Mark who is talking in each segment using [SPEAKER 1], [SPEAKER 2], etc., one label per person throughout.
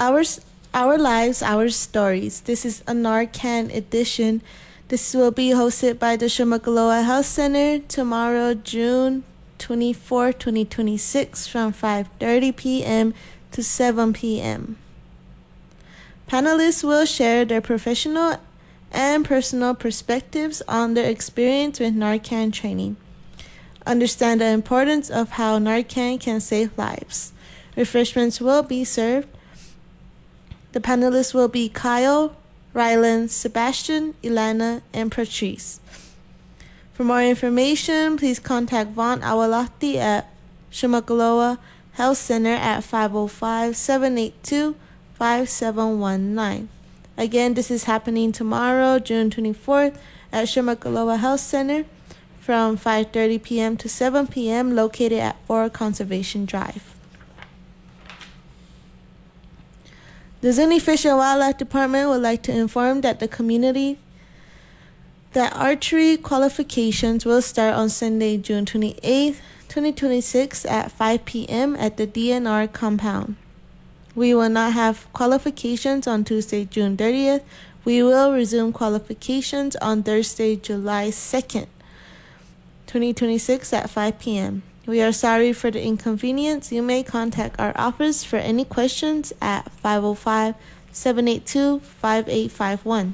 [SPEAKER 1] Our, Our Lives, Our Stories. This is a Narcan edition. This will be hosted by the Shumagaloa Health Center tomorrow, June 24, 2026, from 5:30 p.m. to 7 p.m. Panelists will share their professional and personal perspectives on their experience with Narcan training. Understand the importance of how Narcan can save lives. Refreshments will be served. The panelists will be Kyle, Rylan, Sebastian, Ilana, and Patrice. For more information, please contact Vaughn Awalati at Shumagaloa Health Center at 505-782-5719. Again, this is happening tomorrow, June 24th, at Shumagaloa Health Center from 5:30 p.m. to 7 p.m., located at 4 Conservation Drive. The Zuni Fish and Wildlife Department would like to inform that the community that archery qualifications will start on Sunday, June 28th, 2026 at 5 p.m. at the DNR compound. We will not have qualifications on Tuesday, June 30th. We will resume qualifications on Thursday, July 2nd, 2026 at 5 p.m. We are sorry for the inconvenience. You may contact our office for any questions at 505-782-5851.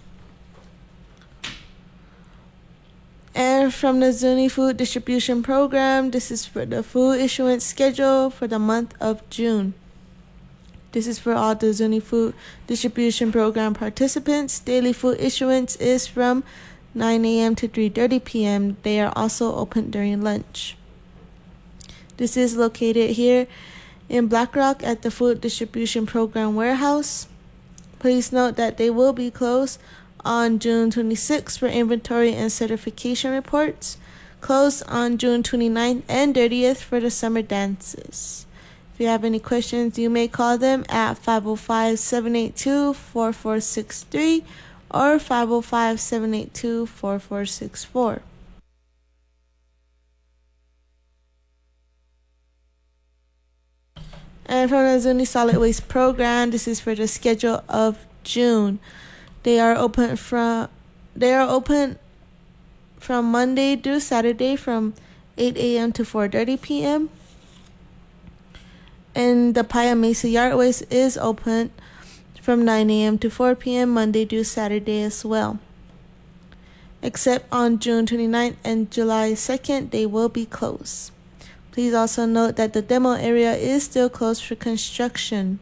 [SPEAKER 1] And from the Zuni Food Distribution Program, this is for the food issuance schedule for the month of June. This is for all the Zuni Food Distribution Program participants. Daily food issuance is from 9 a.m. to 3:30 p.m. They are also open during lunch. This is located here in Black Rock at the Food Distribution Program warehouse. Please note that they will be closed on June 26th for inventory and certification reports, closed on June 29th and 30th for the summer dances. If you have any questions, you may call them at 505-782-4463 or 505-782-4464. And from the Zuni Solid Waste Program, this is for the schedule of June. They are open from Monday through Saturday from 8 a.m. to 4:30 p.m. And the Paya Mesa Yard Waste is open from 9 a.m. to 4 p.m. Monday through Saturday as well. Except on June 29th and July 2nd, they will be closed. Please also note that the demo area is still closed for construction.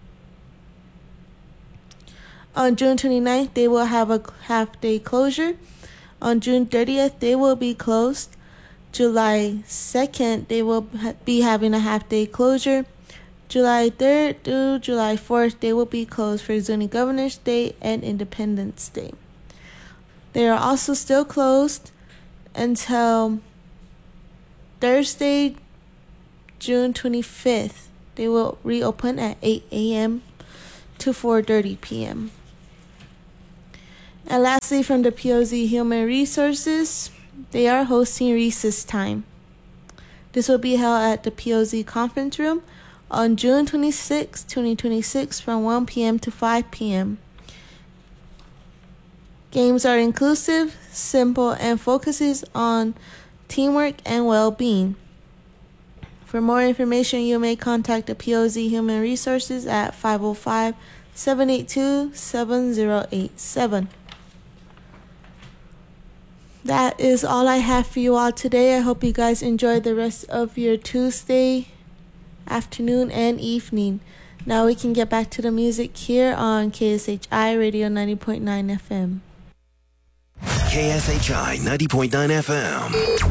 [SPEAKER 1] On June 29th, they will have a half-day closure. On June 30th, they will be closed. July 2nd, they will be having a half-day closure. July 3rd through July 4th, they will be closed for Zuni Governor's Day and Independence Day. They are also still closed until Thursday, June 25th. They will reopen at 8 a.m. to 4:30 p.m. And lastly, from the POZ Human Resources, they are hosting Recess Time. This will be held at the POZ Conference Room on June 26, 2026 from 1 p.m. to 5 p.m. Games are inclusive, simple, and focuses on teamwork and well-being. For more information, you may contact the POZ Human Resources at 505-782-7087. That is all I have for you all today. I hope you guys enjoy the rest of your Tuesday afternoon and evening. Now we can get back to the music here on KSHI Radio 90.9 FM.
[SPEAKER 2] KSHI 90.9 FM.